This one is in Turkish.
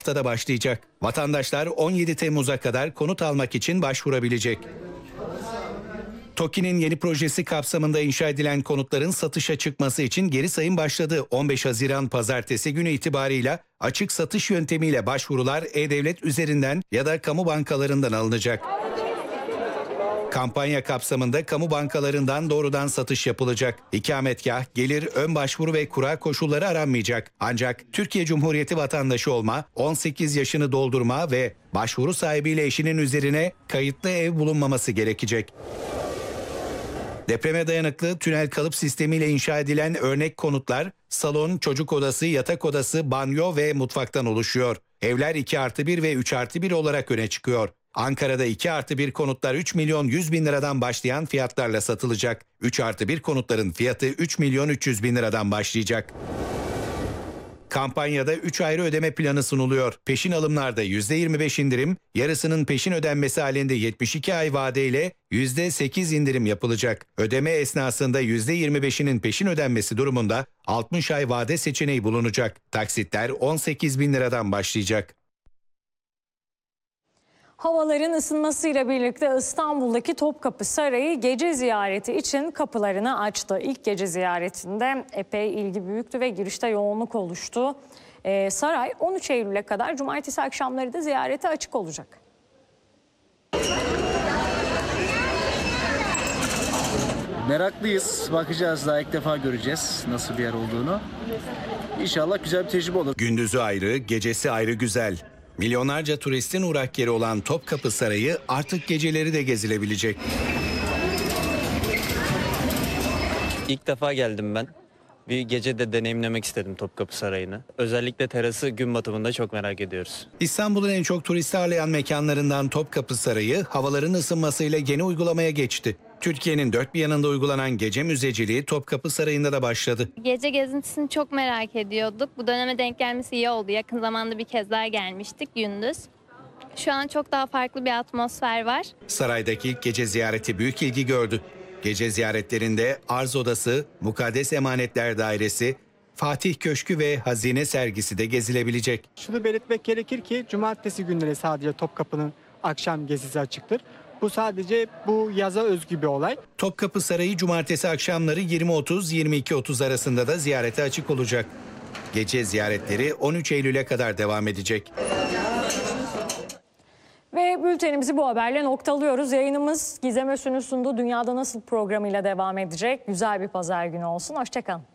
haftada başlayacak. Vatandaşlar 17 Temmuz'a kadar konut almak için başvurabilecek. TOKİ'nin yeni projesi kapsamında inşa edilen konutların satışa çıkması için geri sayım başladı. 15 Haziran Pazartesi günü itibarıyla açık satış yöntemiyle başvurular E-Devlet üzerinden ya da kamu bankalarından alınacak. Kampanya kapsamında kamu bankalarından doğrudan satış yapılacak. İkametgah, gelir, ön başvuru ve kura koşulları aranmayacak. Ancak Türkiye Cumhuriyeti vatandaşı olma, 18 yaşını doldurma ve başvuru sahibiyle eşinin üzerine kayıtlı ev bulunmaması gerekecek. Depreme dayanıklı tünel kalıp sistemiyle inşa edilen örnek konutlar, salon, çocuk odası, yatak odası, banyo ve mutfaktan oluşuyor. Evler 2+1 ve 3+1 olarak öne çıkıyor. Ankara'da 2+1 konutlar 3 milyon 100 bin liradan başlayan fiyatlarla satılacak. 3+1 konutların fiyatı 3 milyon 300 bin liradan başlayacak. Kampanyada 3 ayrı ödeme planı sunuluyor. Peşin alımlarda %25 indirim, yarısının peşin ödenmesi halinde 72 ay vadeyle %8 indirim yapılacak. Ödeme esnasında %25'inin peşin ödenmesi durumunda 60 ay vade seçeneği bulunacak. Taksitler 18 bin liradan başlayacak. Havaların ısınmasıyla birlikte İstanbul'daki Topkapı Sarayı gece ziyareti için kapılarını açtı. İlk gece ziyaretinde epey ilgi büyüktü ve girişte yoğunluk oluştu. Saray 13 Eylül'e kadar cumartesi akşamları da ziyarete açık olacak. Meraklıyız. Bakacağız, daha ilk defa göreceğiz nasıl bir yer olduğunu. İnşallah güzel bir tecrübe olur. Gündüzü ayrı, gecesi ayrı güzel. Milyonlarca turistin uğrak yeri olan Topkapı Sarayı artık geceleri de gezilebilecek. İlk defa geldim ben. Bir gece de deneyimlemek istedim Topkapı Sarayı'nı. Özellikle terası gün batımında çok merak ediyoruz. İstanbul'un en çok turist ağırlayan mekanlarından Topkapı Sarayı havaların ısınmasıyla yeni uygulamaya geçti. Türkiye'nin dört bir yanında uygulanan gece müzeciliği Topkapı Sarayı'nda da başladı. Gece gezintisini çok merak ediyorduk. Bu döneme denk gelmesi iyi oldu. Yakın zamanda bir kez daha gelmiştik gündüz. Şu an çok daha farklı bir atmosfer var. Saraydaki ilk gece ziyareti büyük ilgi gördü. Gece ziyaretlerinde Arz Odası, Mukaddes Emanetler Dairesi, Fatih Köşkü ve Hazine Sergisi de gezilebilecek. Şunu belirtmek gerekir ki cumartesi günleri sadece Topkapı'nın akşam gezisi açıktır. Bu sadece bu yaza özgü bir olay. Topkapı Sarayı cumartesi akşamları 20.30-22.30 arasında da ziyarete açık olacak. Gece ziyaretleri 13 Eylül'e kadar devam edecek. Ve bültenimizi bu haberle noktalıyoruz. Yayınımız Gizem Özsün'ün sunduğu Dünyada Nasıl programıyla devam edecek. Güzel bir pazar günü olsun. Hoşça kalın.